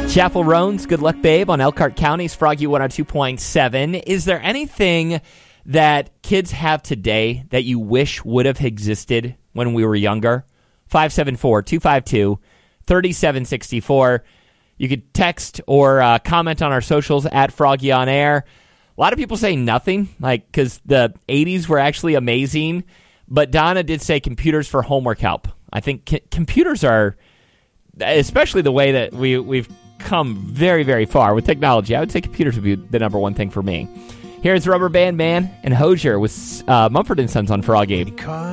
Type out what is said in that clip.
Chapel Roan's Good Luck Babe on Elkhart County's Froggy 102.7. Is there anything that kids have today that you wish would have existed when we were younger? 574-252-3764. You could text or comment on our socials at Froggy on Air. A lot of people say nothing, because the 80s were actually amazing. But Donna did say computers for homework help. I think computers are, especially the way that we've come very, very far with technology, I would say computers would be the number one thing for me. Here's Rubber Band Man and Hozier with Mumford & Sons on Froggy.